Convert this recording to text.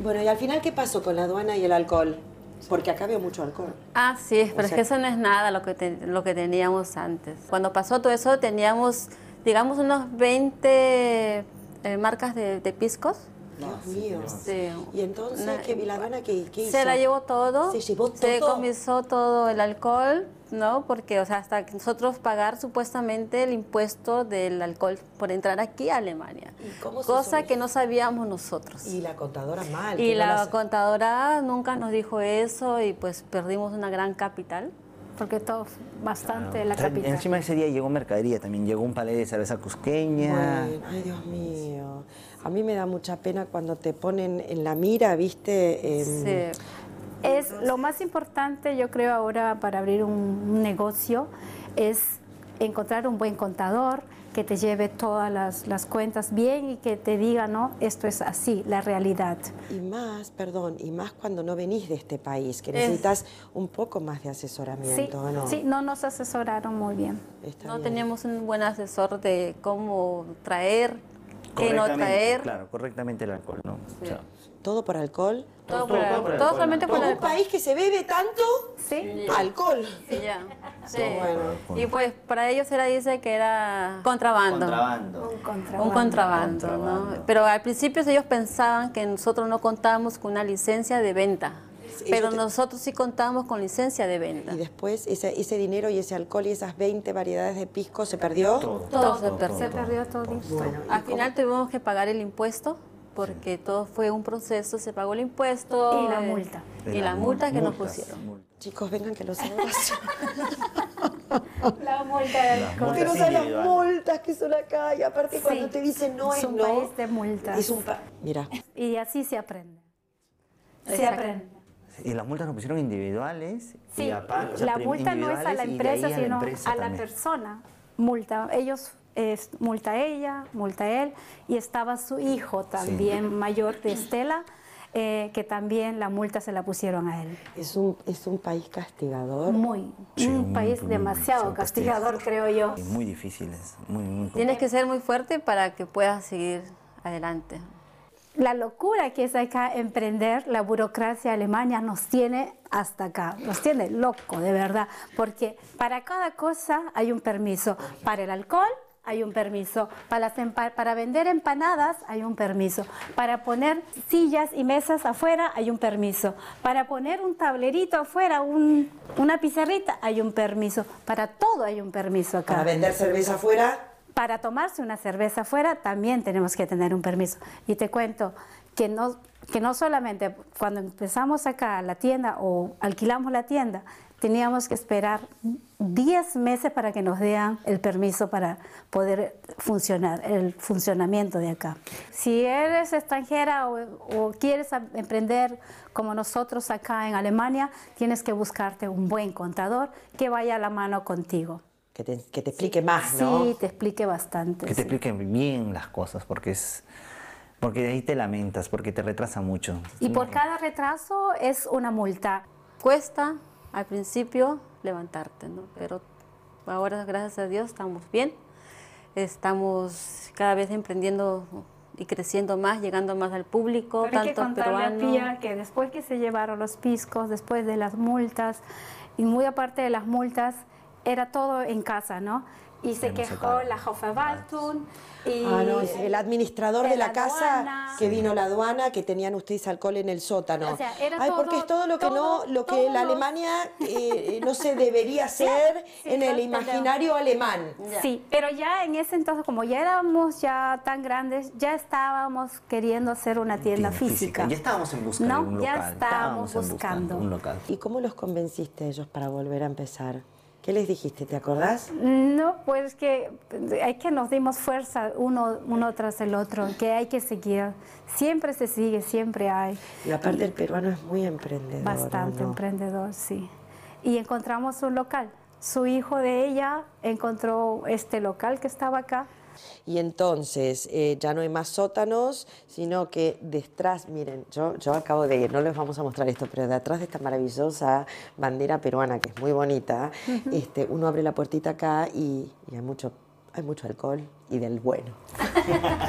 Bueno, y al final, ¿qué pasó con la aduana y el alcohol? Porque acá veo mucho alcohol. Ah, sí, pero es sea- que eso no es nada lo que teníamos antes. Cuando pasó todo eso teníamos, digamos, unos 20 marcas de piscos. Dios mío. Sí. Y entonces, ¿qué, la aduana qué hizo? Se la llevó todo. ¿Se llevó Se todo? comisó todo el alcohol, ¿no? Porque, o sea, hasta que nosotros pagar supuestamente el impuesto del alcohol por entrar aquí a Alemania. ¿Y cómo se Cosa solucionó? que no sabíamos nosotros. Y la contadora mal. Y que no la las- contadora nunca nos dijo eso y pues perdimos una gran capital. Porque todo bastante la O sea, capital. encima ese día llegó mercadería también, llegó un palé de cerveza cusqueña. Bueno, ay, Dios mío. A mí me da mucha pena cuando te ponen en la mira, ¿viste? Sí. Es lo más importante, yo creo, ahora para abrir un negocio, es encontrar un buen contador que te lleve todas las cuentas bien y que te diga, no, esto es así, la realidad. Y más, perdón, y más cuando no venís de este país, que necesitas un poco más de Sí, asesoramiento, ¿no? sí, no nos asesoraron muy bien. Está No bien. teníamos un buen asesor de cómo traer, qué no Correctamente, traer. Claro, correctamente el alcohol, ¿no? O sea, ¿Todo por alcohol? Todo, por el- todo solamente por ¿Por el un país que se bebe tanto Sí, alcohol? Sí, ya. Sí. Bueno. Y pues para ellos era, dice que era contrabando. contrabando. Un contrabando, ¿no? Pero al principio ellos pensaban que nosotros no contábamos con una licencia de venta. Pero nosotros sí contábamos con licencia de venta. Y después ese dinero y ese alcohol y esas 20 variedades de pisco se perdió. Todo se perdió. se perdió todo. Al final tuvimos que pagar el impuesto porque todo fue un proceso, se pagó el impuesto. Y la multa. Y la multa que nos pusieron. Chicos, vengan que los abrazo. La multa del alcohol. Que no saben las multas que son acá. Y aparte cuando te dicen no es es un no. país de multas. Es un Mira, Y así se aprende. Se Exacto. aprende. Y las multas nos pusieron individuales. Sí, y aparte, o sea, la multa no es a la individuales y de empresa, ahí sino empresa a la también. persona. Multa. Ellos, multa ella, multa él. Y estaba su hijo también mayor de Estela, que también la multa se la pusieron a él. es un país castigador. Sí, Un país demasiado castigador, creo yo. Y muy difíciles, muy Tienes que ser muy fuerte para que puedas seguir adelante. La locura que es acá emprender, la burocracia alemana nos tiene hasta acá, nos tiene loco, de verdad, porque para cada cosa hay un permiso. Para el alcohol hay un permiso, para vender empanadas hay un permiso, para poner sillas y mesas afuera hay un permiso, para poner un tablerito afuera, una pizarrita hay un permiso, para todo hay un permiso acá. Para vender cerveza afuera. Para tomarse una cerveza afuera también tenemos que tener un permiso. Y te cuento que no solamente cuando empezamos acá a la tienda o alquilamos la tienda, teníamos que esperar 10 meses para que nos den el permiso para poder funcionar, el funcionamiento de acá. Si eres extranjera o quieres emprender como nosotros acá en Alemania, tienes que buscarte un buen contador que vaya a la mano contigo. Que te explique más, ¿no? Sí, te explique bastante. Que te sí. expliquen bien las cosas, porque de ahí te lamentas, porque te retrasa mucho. Y por cada retraso es una multa. Cuesta al principio levantarte, ¿no? Pero ahora, gracias a Dios, estamos bien. Estamos cada vez emprendiendo y creciendo más, llegando más al público, Pero hay que tanto contarle a peruano. Pía que después que se llevaron los piscos, después de las multas, y muy aparte de las multas, era todo en casa, ¿no? Y se quejó la Hausverwaltung y No, es el administrador de la casa, aduana. que vino la aduana, que tenían ustedes alcohol en el sótano. O sea, era Ay, todo- porque es todo lo que todo- lo que todos la los- Alemania no se debería hacer sí, en el claro, imaginario alemán. Sí, pero ya en ese entonces, como ya éramos ya tan grandes, ya estábamos queriendo hacer una tienda física. Ya estábamos en busca de No, un local. ya estábamos en buscando. un local. ¿Y cómo los convenciste a ellos para volver a empezar? ¿Qué les dijiste? ¿Te acordás? No, pues que hay que nos dimos fuerza uno tras el otro, que hay que seguir. Siempre se sigue, siempre hay. Y aparte el peruano es muy emprendedor. Bastante ¿no? emprendedor, sí. Y encontramos un local. Su hijo de ella encontró este local que estaba acá. Y entonces ya no hay más sótanos, sino que detrás, miren, yo acabo de ir, no les vamos a mostrar esto, pero detrás de esta maravillosa bandera peruana, que es muy bonita, uno abre la puertita acá y hay mucho alcohol y del bueno.